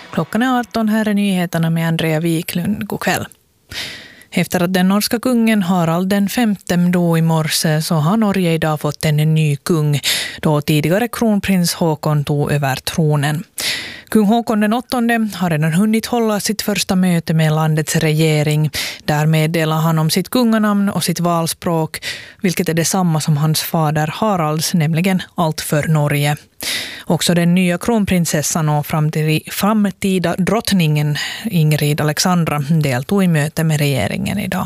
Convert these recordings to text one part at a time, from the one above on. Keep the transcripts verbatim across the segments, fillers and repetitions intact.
Klockan är arton, här är nyheterna med Andrea Wiklund. God kväll. Efter att den norska kungen Harald den femte dog i morse så har Norge idag fått en ny kung, då tidigare kronprins Håkon tog över tronen. Kung Håkon den åttonde har redan hunnit hålla sitt första möte med landets regering. Där meddelar han om sitt kunganamn och sitt valspråk, vilket är detsamma som hans fader Haralds, nämligen allt för Norge. Också den nya kronprinsessan och framtida drottningen Ingrid Alexandra deltog i möte med regeringen idag.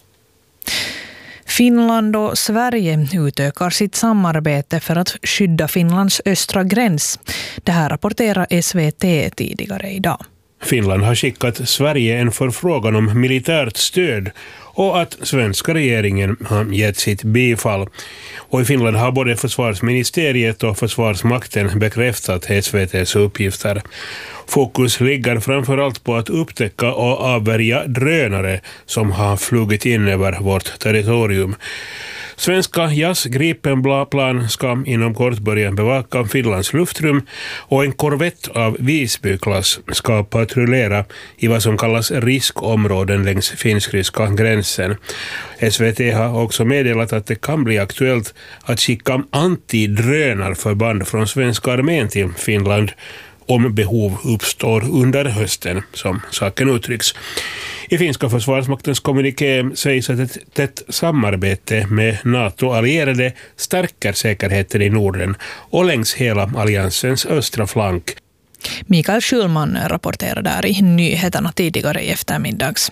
Finland och Sverige utökar sitt samarbete för att skydda Finlands östra gräns. Det här rapporterar S V T tidigare idag. Finland har skickat Sverige en förfrågan om militärt stöd och att svenska regeringen har gett sitt bifall. Och i Finland har både försvarsministeriet och försvarsmakten bekräftat S V T:s uppgifter. Fokus ligger framförallt på att upptäcka och avvärja drönare som har flugit in över vårt territorium. Svenska JAS Gripen-plan ska inom kort börja bevaka Finlands luftrum och en korvett av Visby-klass ska patrullera i vad som kallas riskområden längs finsk-ryska gränsen. S V T har också meddelat att det kan bli aktuellt att skicka antidrönarförband från svenska armén till Finland om behov uppstår under hösten, som saken uttrycks. I finska försvarsmaktens kommuniké sägs att ett tätt samarbete med NATO-allierade stärker säkerheten i Norden och längs hela alliansens östra flank. Mikael Schulman rapporterar där i nyheterna tidigare i eftermiddags.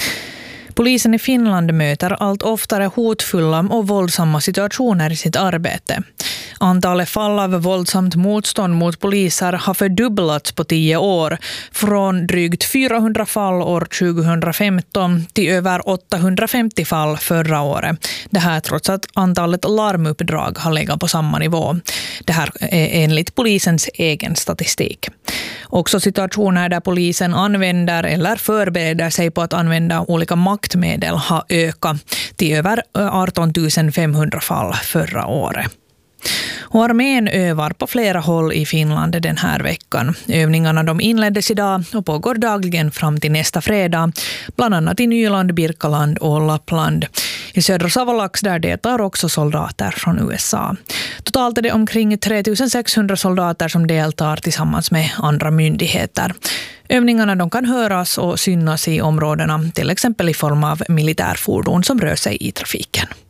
Polisen i Finland möter allt oftare hotfulla och våldsamma situationer i sitt arbete. Antalet fall av våldsamt motstånd mot poliser har fördubblats på tio år, från drygt fyrahundra fall år tjugohundrafemton till över åttahundrafemtio fall förra året. Det här trots att antalet larmuppdrag har legat på samma nivå. Det här är enligt polisens egen statistik. Också situationer där polisen använder eller förbereder sig på att använda olika maktmedel har ökat till över arton tusen femhundra fall förra året. Och armén övar på flera håll i Finland den här veckan. Övningarna de inleddes idag och pågår dagligen fram till nästa fredag, bland annat i Nyland, Birkaland och Lappland. I södra Savolax där deltar också soldater från U S A. Totalt är det omkring tre tusen sexhundra soldater som deltar tillsammans med andra myndigheter. Övningarna de kan höras och synas i områdena, till exempel i form av militärfordon som rör sig i trafiken.